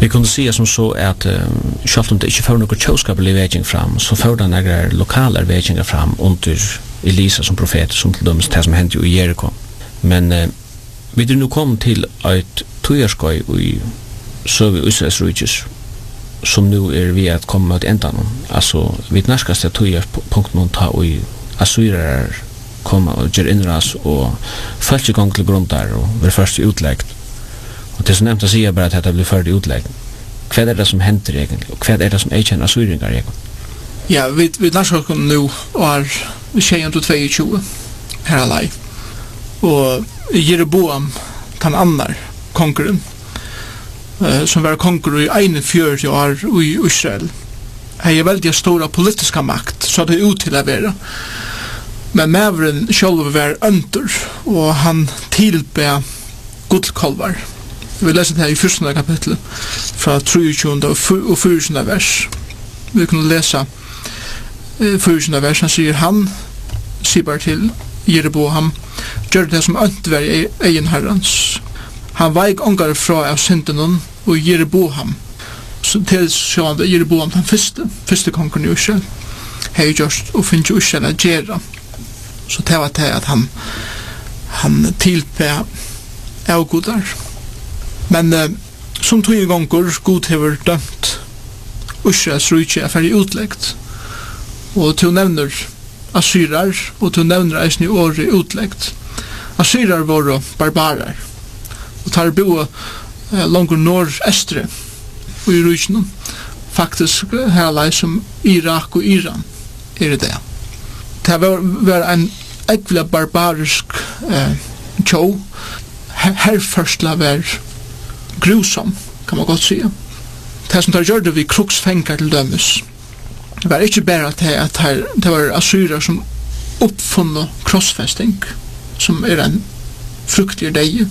Vi kunde se som så att själv om det inte får något tjåskaplig vägning fram så får det några lokala vägningar fram under Elisa som profet som till döms det som hände i Jericho. Men vi nu kom till ett tojarskoj i söver Israels rikes som nu vi att komma till ändan. Alltså vi närskaste tojarpunkt någon ta i assyrer komma och gör inras och följa igång till grund där och blir först utläggt. Och det som nämnt att säga bara att det blir först utläggt. Vad är det som händer egentligen? Och vad är det som är kända assyringar egentligen? Ja, vi närskaste nu och vi tjejen till 22 här alla. Och Jeroboam den andra konkurren som var konkurr i 41 år i Israel. Han är väldigt stora politiska makt så det är ut till att vara. Men mävren själv var under och han tillbe guldkolvar. Vi läser det här i första kapitlet från 23 och 4 vers. Vi kan läsa 4 vers. Han säger han bara till Jeroboam gör det som inte var i egen herrans. Han väg ångar fra av synden och Jeroboam. Så till sjående Jeroboam den första konkurren i Israel. Hei gjort och finns ju Israel att göra. Så det var det att han tillbe avgodar. Men som tog gånger god hever dömt Israels rike för utläggt. Och till nämner assyrar och till nämner eisen i år i utläggt. Assyrar var barbarer. Och tar bo långt norr-estre och i Ryssland. Faktiskt här som Irak och Iran är det. Det var en äcklig barbarisk tjå. Här förstla var grusom, kan man gott säga. Det som tar gjorde vi kruksfänkar till dömes. Det var inte bara att det var assyrer som uppfunna krossfästing som är en frukt i dig.